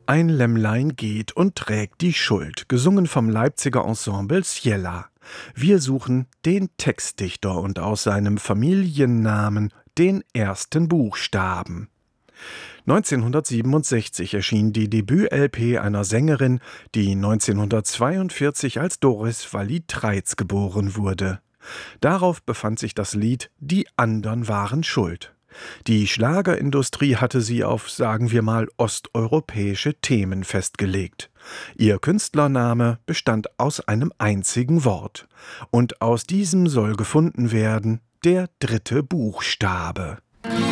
Ein Lämmlein geht und trägt die Schuld, gesungen vom Leipziger Ensemble Ciela. Wir suchen den Textdichter und aus seinem Familiennamen den ersten Buchstaben. 1967 erschien die Debüt-LP einer Sängerin, die 1942 als Doris Walli-Treitz geboren wurde. Darauf befand sich das Lied »Die andern waren schuld«. Die Schlagerindustrie hatte sie auf, sagen wir mal, osteuropäische Themen festgelegt. Ihr Künstlername bestand aus einem einzigen Wort. Und aus diesem soll gefunden werden der dritte Buchstabe.